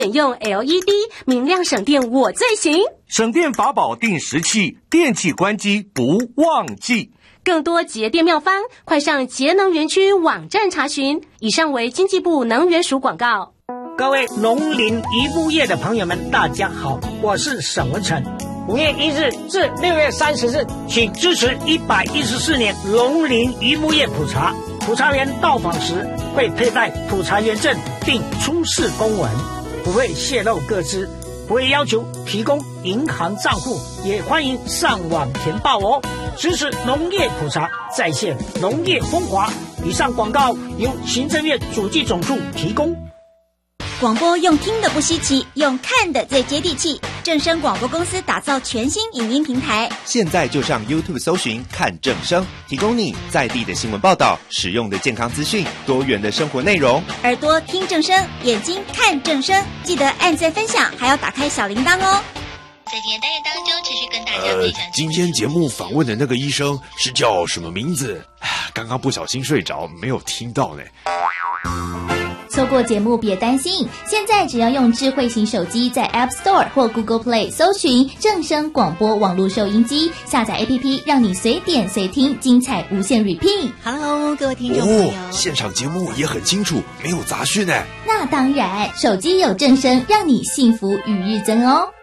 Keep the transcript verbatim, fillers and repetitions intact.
选用 L E D， 明亮省电我最行。 省电法宝定时器，电器关机不忘记。 更多节电妙方，快上节能园区网站查询。以上为经济部能源署广告。 各位农林渔牧业的朋友们，大家好，我是沈文成。五月一日至六月三十日，请支持一百一十四年农林渔牧业普查。普查员到访时会佩戴普查员证，并出示公文，不会泄露个资，不会要求提供银行账户，也欢迎上网填报哦。支持农业普查，再现农业风华。以上广告由行政院主计总处提供。 广播用听的不稀奇，用看的最接地气。正声广播公司打造全新影音平台， 现在就上 YouTube 搜寻看正声，提供你在地的新闻报道、实用的健康资讯、多元的生活内容。 耳朵听正声，眼睛看正声，记得按赞分享，还要打开小铃铛哦。 在今天单元当中，持续跟大家分享、 呃。今天节目访问的那个医生是叫什么名字？刚刚不小心睡着，没有听到呢。 错过节目别担心，现在只要用智慧型手机在 App Store 或 Google Play 搜寻正声广播网络收音机，下载 A P P， 让你随点随听，精彩无限 repeat。 Hello， 各位听众朋友， 哦，现场节目也很清楚，没有杂讯呢。 那当然，手机有正声，让你幸福与日增哦。